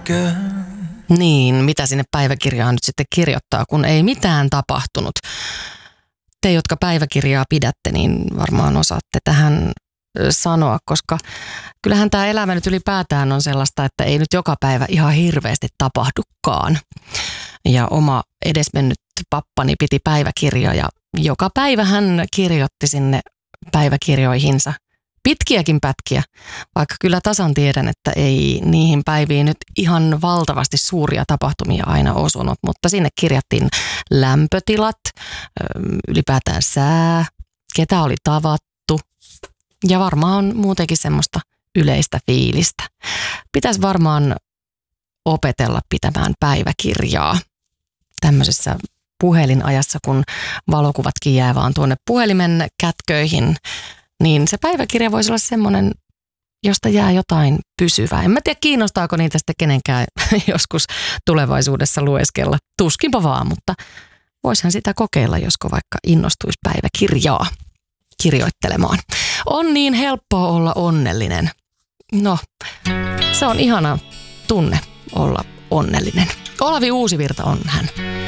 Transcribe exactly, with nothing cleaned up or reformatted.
Niin, mitä sinne päiväkirjaan nyt sitten kirjoittaa, kun ei mitään tapahtunut. Te, jotka päiväkirjaa pidätte, niin varmaan osaatte tähän sanoa, koska kyllähän tämä elämä nyt ylipäätään on sellaista, että ei nyt joka päivä ihan hirveästi tapahdukaan. Ja oma edesmennyt pappani piti päiväkirjoja. Joka päivä hän kirjoitti sinne päiväkirjoihinsa pitkiäkin pätkiä, vaikka kyllä tasan tiedän, että ei niihin päiviin nyt ihan valtavasti suuria tapahtumia aina osunut, mutta sinne kirjattiin lämpötilat, ylipäätään sää, ketä oli tavattu ja varmaan muutenkin semmoista yleistä fiilistä. Pitäisi varmaan opetella pitämään päiväkirjaa tämmöisessä puhelinajassa, kun valokuvatkin jää vaan tuonne puhelimen kätköihin, niin se päiväkirja voisi olla semmoinen, josta jää jotain pysyvää. En mä tiedä, kiinnostaako niitä sitten kenenkään joskus tulevaisuudessa lueskella. Tuskinpa vaan, mutta voisihan sitä kokeilla, josko vaikka innostuisi päiväkirjaa kirjoittelemaan. On niin helppoa olla onnellinen. No, se on ihana tunne olla onnellinen. Olavi Uusivirta on hän.